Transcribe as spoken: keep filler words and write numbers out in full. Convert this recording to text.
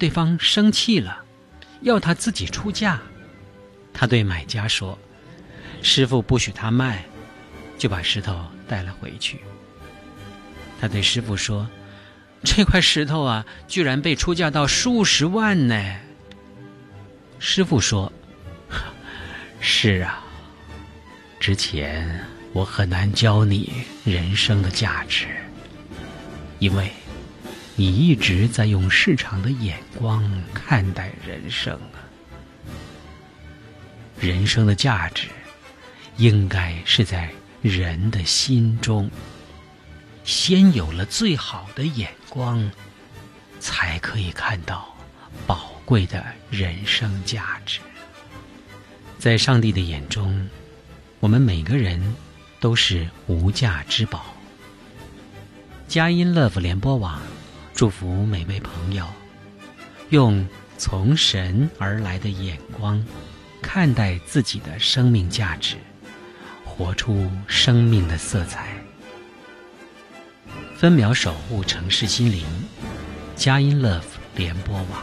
对方生气了，要他自己出价。他对买家说，师傅不许他卖，就把石头带了回去。他对师傅说，这块石头啊，居然被出价到数十万呢。师傅说，是啊，之前我很难教你人生的价值，因为你一直在用市场的眼光看待人生啊。人生的价值应该是在人的心中，先有了最好的眼光，才可以看到宝贵的人生价值。在上帝的眼中，我们每个人都是无价之宝。佳音乐福联播网祝福每位朋友，用从神而来的眼光看待自己的生命价值，活出生命的色彩。分秒守护城市心灵，佳音乐福联播网。